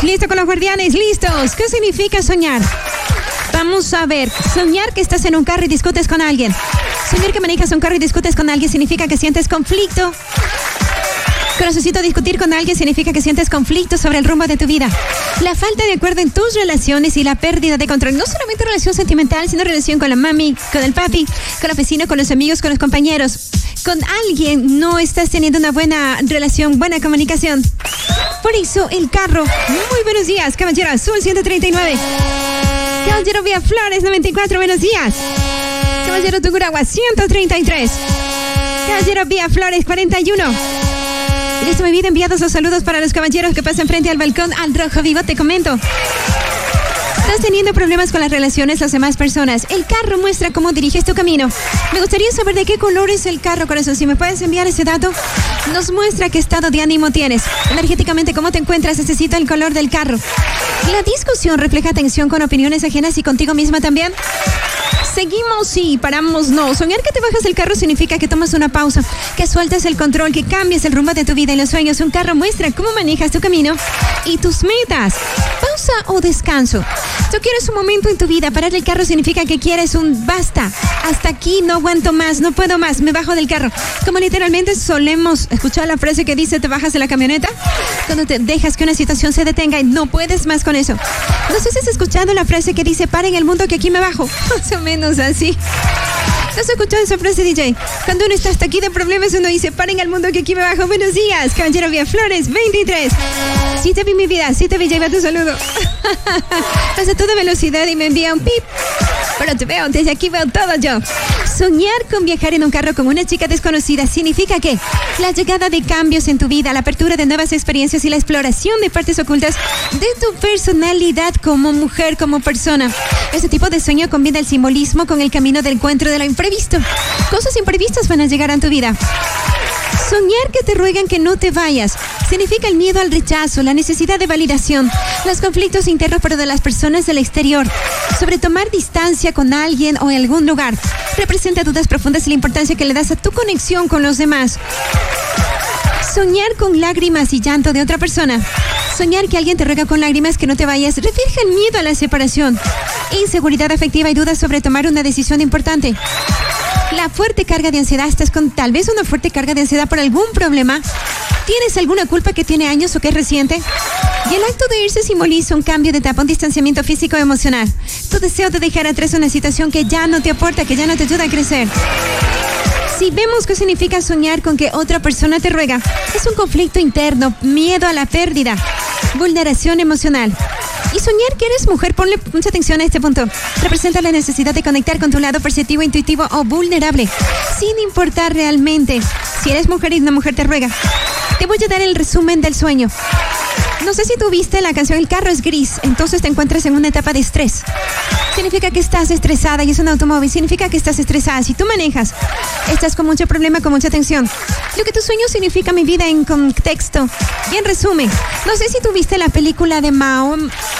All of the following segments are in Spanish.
¿Listo con los guardianes? ¿Listos? ¿Qué significa soñar? Vamos a ver. Soñar que estás en un carro y discutes con alguien. Soñar que manejas un carro y discutes con alguien significa que sientes conflicto. Necesito discutir con alguien significa que sientes conflicto sobre el rumbo de tu vida. La falta de acuerdo en tus relaciones y la pérdida de control. No solamente relación sentimental, sino relación con la mami, con el papi, con el vecino, con los amigos, con los compañeros. Con alguien no estás teniendo una buena relación, buena comunicación. Por eso el carro. Muy buenos días, caballero azul 139. Caballero Vía Flores 94, buenos días. Caballero Tuguragua 133. Caballero Vía Flores 41. Listo, mi vida, enviados los saludos para los caballeros que pasan frente al balcón al rojo vivo. Te comento. ¿Estás teniendo problemas con las relaciones las demás personas? El carro muestra cómo diriges tu camino. Me gustaría saber de qué color es el carro, corazón. Si me puedes enviar ese dato, nos muestra qué estado de ánimo tienes. Energéticamente, ¿cómo te encuentras? Necesito el color del carro. La discusión refleja tensión con opiniones ajenas y contigo misma también. Seguimos, sí, paramos, no. Soñar que te bajas del carro significa que tomas una pausa, que sueltas el control, que cambies el rumbo de tu vida y los sueños. Un carro muestra cómo manejas tu camino y tus metas. Pausa o descanso. Tú quieres un momento en tu vida. Parar el carro significa que quieres un basta. Hasta aquí, no aguanto más, no puedo más, me bajo del carro. Como literalmente solemos escuchar la frase que dice, te bajas de la camioneta. Cuando te dejas que una situación se detenga y no puedes más con eso. No sé si has escuchado la frase que dice, para en el mundo que aquí me bajo. Más o menos así. ¿Has escuchado esa frase, DJ? Cuando uno está hasta aquí de problemas, uno dice, paren al mundo que aquí me bajo. Buenos días, caballero Vía Flores, 23. Sí te vi, mi vida, sí te vi, ya iba tu saludo. Pasa toda velocidad y me envía un pip. Pero te veo, desde aquí veo todo yo. Soñar con viajar en un carro con una chica desconocida significa que la llegada de cambios en tu vida, la apertura de nuevas experiencias y la exploración de partes ocultas de tu personalidad como mujer, como persona. Este tipo de sueño combina el simbolismo con el camino del encuentro de lo imprevisto. Cosas imprevistas van a llegar a tu vida. Soñar que te ruegan que no te vayas significa el miedo al rechazo, la necesidad de validación, los conflictos internos pero de las personas del exterior, sobre tomar distancia con alguien o en algún lugar. Representa dudas profundas y la importancia que le das a tu conexión con los demás. Soñar con lágrimas y llanto de otra persona. Soñar que alguien te ruega con lágrimas que no te vayas refleja el miedo a la separación, inseguridad afectiva y dudas sobre tomar una decisión importante. La fuerte carga de ansiedad, estás con tal vez una fuerte carga de ansiedad por algún problema. ¿Tienes alguna culpa que tiene años o que es reciente? Y el acto de irse simboliza un cambio de etapa, un distanciamiento físico o emocional. Tu deseo de dejar atrás una situación que ya no te aporta, que ya no te ayuda a crecer. Si vemos qué significa soñar con que otra persona te ruega, es un conflicto interno, miedo a la pérdida, vulneración emocional. Y soñar que eres mujer, ponle mucha atención a este punto. Representa la necesidad de conectar con tu lado perceptivo, intuitivo o vulnerable, sin importar realmente si eres mujer y una mujer te ruega. Te voy a dar el resumen del sueño. No sé si tú viste la canción El carro es gris, entonces te encuentras en una etapa de estrés. Significa que estás estresada y es un automóvil. Significa que estás estresada. Si tú manejas, estás con mucho problema, con mucha tensión. Lo que tu sueño significa, mi vida, en contexto y en resumen. No sé si tú viste la película de Mao.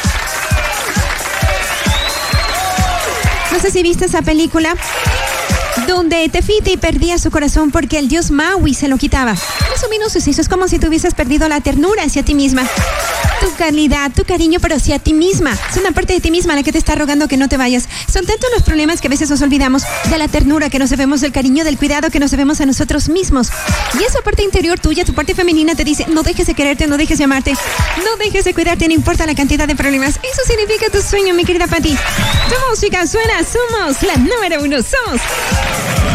No sé si viste esa película donde Tefiti perdía su corazón porque el dios Maui se lo quitaba. Más o menos es eso, es como si tú hubieses perdido la ternura hacia ti misma. Tu calidad, tu cariño, pero hacia ti misma. Es una parte de ti misma la que te está rogando que no te vayas. Son tantos los problemas que a veces nos olvidamos de la ternura que nos debemos, del cariño, del cuidado que nos debemos a nosotros mismos. Y esa parte interior tuya, tu parte femenina te dice, no dejes de quererte, no dejes de amarte, no dejes de cuidarte, no importa la cantidad de problemas. Eso significa tu sueño, mi querida Pati. Tu música suena, somos la número 1, somos